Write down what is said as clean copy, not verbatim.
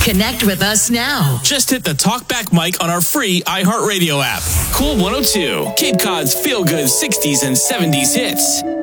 Connect with us now. Just hit the talkback mic on our free iHeartRadio app. Cool 102, Cape Cod's feel-good 60s and 70s hits.